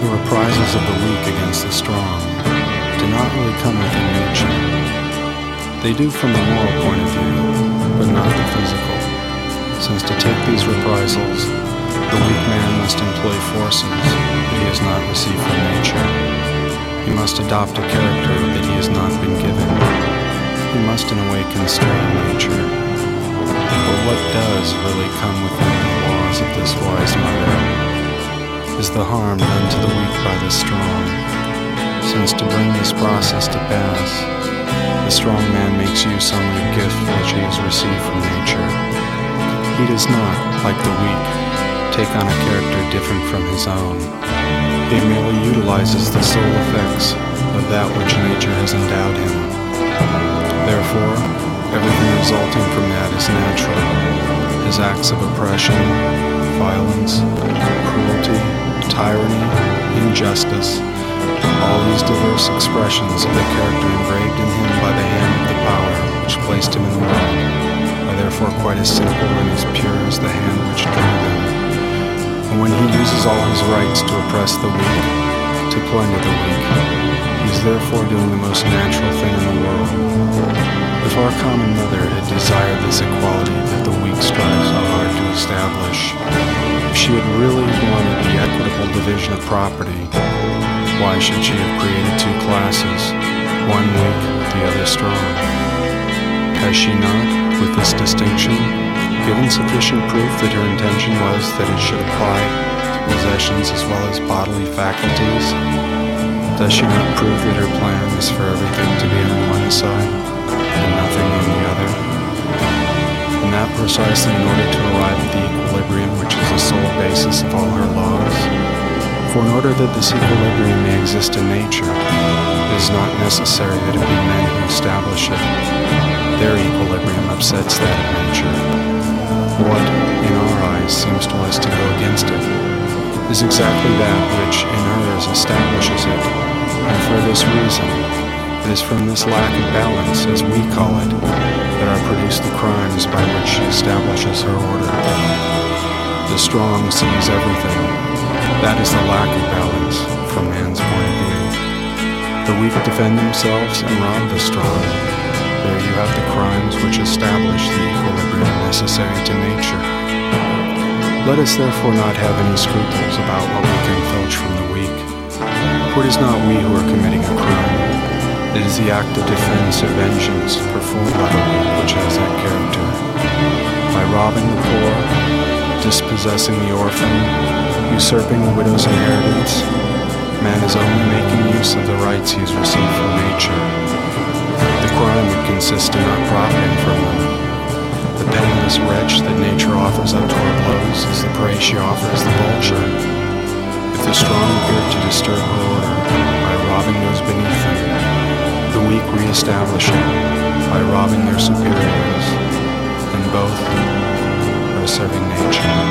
The reprisals of the weak against the strong do not really come within nature. They do from the moral point of view, but not the physical, since to take these reprisals, the weak man must employ forces that he has not received from nature. He must adopt a character that he has not been given. He must in a way constrain nature. But what does really come within the laws of this wise mother is the harm done to the weak by the strong, since to bring this process to pass, the strong man makes use only of gifts which he has received from nature. He does not, like the weak, take on a character different from his own. He merely utilizes the soul effects of that which nature has endowed him. Therefore, everything resulting from that is natural. His acts of oppression, violence, cruelty, tyranny, injustice, all these diverse expressions of the character engraved in him by the hand of the power which placed him in the world are therefore quite as simple and as pure as the hand which drew them. And when he uses all his rights to oppress the weak, to plunder the weak, he is therefore doing the most natural thing in the world. If our common mother had desired this equality that the weak strive so hard to establish, if she had really wanted the equitable division of property, why should she have created two classes, one weak, the other strong? Has she not, with this distinction, given sufficient proof that her intention was that it should apply to possessions as well as bodily faculties? Does she not prove that her plan is for everything to be on one side and nothing on the other? And that precisely in order to arrive at the equilibrium which is the sole basis of all her laws. For in order that this equilibrium may exist in nature, it is not necessary that it be men who establish it. Their equilibrium upsets that of nature. What, in our eyes, seems to us to go against it, is exactly that which, in hers, establishes it. And for this reason, it is from this lack of balance, as we call it, that are produced the crimes by which she establishes her order. The strong seize everything. That is the lack of balance, from man's point of view. The weak defend themselves and rob the strong. There you have the crimes which establish the equilibrium necessary to nature. Let us therefore not have any scruples about what we can filch from the weak. For it is not we who are committing a crime. It is the act of defense or vengeance performed by the weak which has that character. By robbing the poor, dispossessing the orphan, usurping the widow's inheritance, man is only making use of the rights he has received from nature. The crime would consist in not profiting from them. The penniless wretch that nature offers up to her blows is the prey she offers the vulture. If the strong appear to disturb her order by robbing those beneath them, the weak re-establish it by robbing their superiors, and both are serving nature.